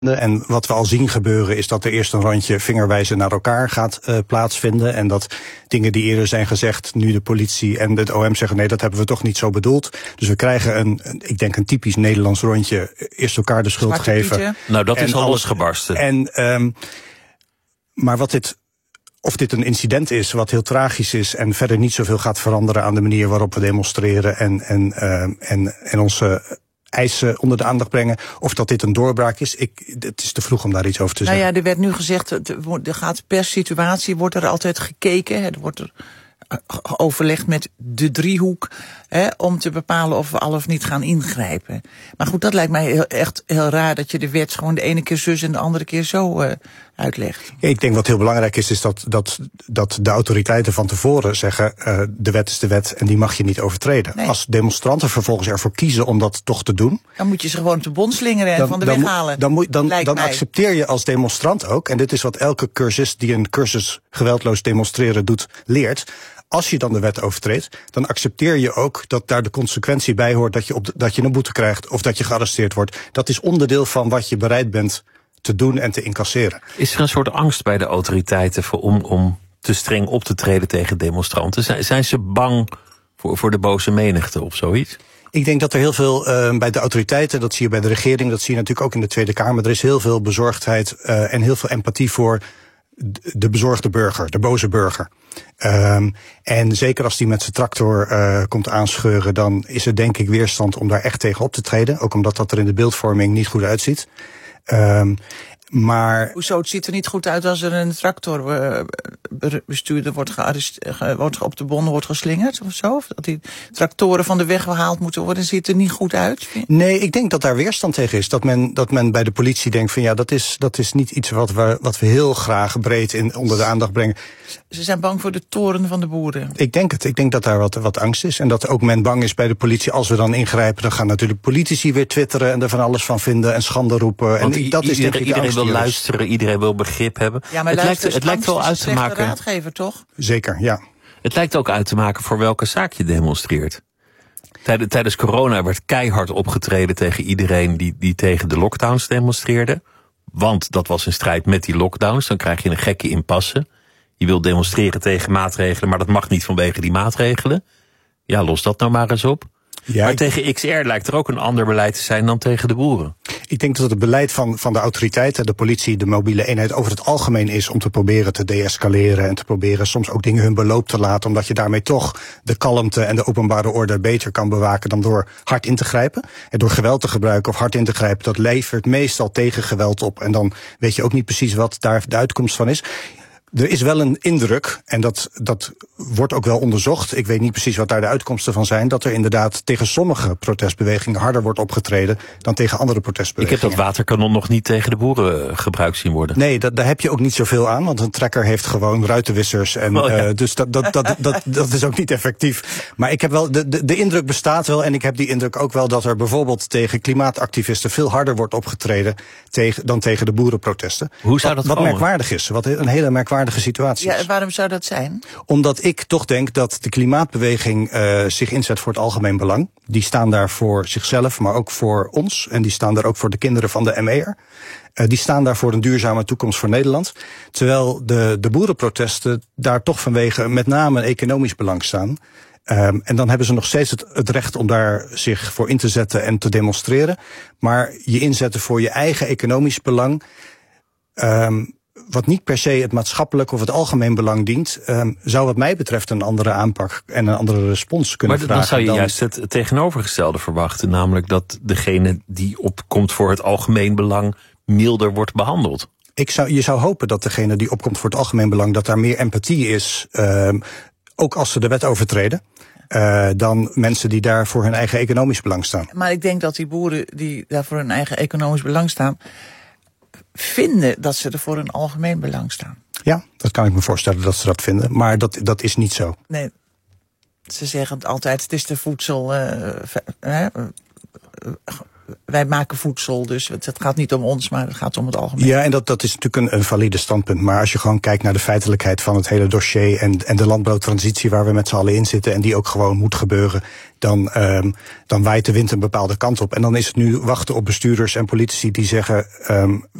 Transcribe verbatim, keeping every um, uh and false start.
En wat we al zien gebeuren is dat er eerst een rondje vingerwijzen naar elkaar gaat uh, plaatsvinden. En dat dingen die eerder zijn gezegd, nu de politie en het O M zeggen nee, dat hebben we toch niet zo bedoeld. Dus we krijgen een, een ik denk een typisch Nederlands rondje, eerst elkaar de schuld Zwarte geven. Pietje. Nou, dat is en al alles losgebarsten. En, um, maar wat dit, of dit een incident is wat heel tragisch is en verder niet zoveel gaat veranderen aan de manier waarop we demonstreren en, en, uh, en, en onze eisen onder de aandacht brengen, of dat dit een doorbraak is. Ik, het is te vroeg om daar iets over te nou zeggen. Ja, er werd nu gezegd, er gaat per situatie, wordt er altijd gekeken, er wordt er overlegd met de driehoek, hè, om te bepalen of we al of niet gaan ingrijpen. Maar goed, dat lijkt mij heel, echt heel raar dat je de wet gewoon de ene keer zus en de andere keer zo uh, uitlegt. Ja, ik denk wat heel belangrijk is, is dat, dat, dat de autoriteiten van tevoren zeggen, uh, de wet is de wet en die mag je niet overtreden. Nee. Als demonstranten vervolgens ervoor kiezen om dat toch te doen, dan moet je ze gewoon op de bond slingeren en dan, van de dan, weg halen. Dan, moet, dan, dan accepteer je als demonstrant ook, en dit is wat elke cursus die een cursus geweldloos demonstreren doet, leert. Als je dan de wet overtreedt, dan accepteer je ook dat daar de consequentie bij hoort dat je, op de, dat je een boete krijgt of dat je gearresteerd wordt. Dat is onderdeel van wat je bereid bent te doen en te incasseren. Is er een soort angst bij de autoriteiten voor om, om te streng op te treden tegen demonstranten? Zijn, zijn ze bang voor, voor de boze menigte of zoiets? Ik denk dat er heel veel uh, bij de autoriteiten, dat zie je bij de regering, dat zie je natuurlijk ook in de Tweede Kamer. Er is heel veel bezorgdheid uh, en heel veel empathie voor de bezorgde burger, de boze burger. Um, en zeker als die met zijn tractor uh, komt aanscheuren, dan is er denk ik weerstand om daar echt tegen op te treden. Ook omdat dat er in de beeldvorming niet goed uitziet. Um, maar hoezo, het ziet er niet goed uit als er een tractorbestuurder wordt, gearresteerd, wordt op de bon wordt geslingerd of zo? Of dat die tractoren van de weg gehaald moeten worden, ziet er niet goed uit? Nee, ik denk dat daar weerstand tegen is. Dat men, dat men bij de politie denkt van ja, dat is, dat is niet iets wat we, wat we heel graag breed in, onder de aandacht brengen. Ze zijn bang voor de toren van de boeren. Ik denk het. Ik denk dat daar wat, wat angst is. En dat ook men bang is bij de politie. Als we dan ingrijpen, dan gaan natuurlijk politici weer twitteren en er van alles van vinden en schande roepen. Want en dat is denk ik iedereen wil luisteren, iedereen wil begrip hebben. Ja, maar het lijkt, het lijkt wel uit te maken. Raadgever, toch? Zeker, ja. Het lijkt ook uit te maken voor welke zaak je demonstreert. Tijdens corona werd keihard opgetreden tegen iedereen die, die tegen de lockdowns demonstreerde. Want dat was een strijd met die lockdowns. Dan krijg je een gekke impasse. Je wilt demonstreren tegen maatregelen, maar dat mag niet vanwege die maatregelen. Ja, los dat nou maar eens op. Ja, maar ik... tegen X R lijkt er ook een ander beleid te zijn dan tegen de boeren. Ik denk dat het beleid van, van de autoriteiten, de politie, de mobiele eenheid over het algemeen is om te proberen te deescaleren en te proberen soms ook dingen hun beloop te laten, omdat je daarmee toch de kalmte en de openbare orde beter kan bewaken dan door hard in te grijpen. En door geweld te gebruiken of hard in te grijpen, dat levert meestal tegen geweld op. En dan weet je ook niet precies wat daar de uitkomst van is. Er is wel een indruk, en dat, dat wordt ook wel onderzocht, ik weet niet precies wat daar de uitkomsten van zijn, dat er inderdaad tegen sommige protestbewegingen harder wordt opgetreden dan tegen andere protestbewegingen. Ik heb dat waterkanon nog niet tegen de boeren gebruikt zien worden. Nee, dat, daar heb je ook niet zoveel aan, want een trekker heeft gewoon ruitenwissers. En, oh, ja. uh, dus dat, dat, dat, dat, dat is ook niet effectief. Maar ik heb wel, de, de, de indruk bestaat wel, en ik heb die indruk ook wel dat er bijvoorbeeld tegen klimaatactivisten veel harder wordt opgetreden tegen, dan tegen de boerenprotesten. Hoe zou dat Wat, wat komen? merkwaardig is, wat een hele merkwaardige situatie is. Ja, waarom zou dat zijn? Omdat ik toch denk dat de klimaatbeweging uh, zich inzet voor het algemeen belang. Die staan daar voor zichzelf, maar ook voor ons. En die staan daar ook voor de kinderen van de M E R. Uh, die staan daar voor een duurzame toekomst voor Nederland. Terwijl de, de boerenprotesten daar toch vanwege met name een economisch belang staan. Um, en dan hebben ze nog steeds het, het recht om daar zich voor in te zetten en te demonstreren. Maar je inzetten voor je eigen economisch belang, Um, wat niet per se het maatschappelijk of het algemeen belang dient, um, zou wat mij betreft een andere aanpak en een andere respons kunnen maar vragen. Maar dan zou je dan... juist het tegenovergestelde verwachten, namelijk dat degene die opkomt voor het algemeen belang milder wordt behandeld. Ik zou, je zou hopen dat degene die opkomt voor het algemeen belang, dat daar meer empathie is, um, ook als ze de wet overtreden. Uh, dan mensen die daar voor hun eigen economisch belang staan. Maar ik denk dat die boeren die daar voor hun eigen economisch belang staan, vinden dat ze er voor hun algemeen belang staan. Ja, dat kan ik me voorstellen dat ze dat vinden. Maar dat, dat is niet zo. Nee, ze zeggen altijd, het is de voedsel, uh, uh, wij maken voedsel, dus het, het gaat niet om ons, maar het gaat om het algemeen. Ja, en dat, dat is natuurlijk een, een valide standpunt. Maar als je gewoon kijkt naar de feitelijkheid van het hele dossier en, en de landbouwtransitie waar we met z'n allen in zitten en die ook gewoon moet gebeuren, dan, um, dan waait de wind een bepaalde kant op. En dan is het nu wachten op bestuurders en politici die zeggen, um,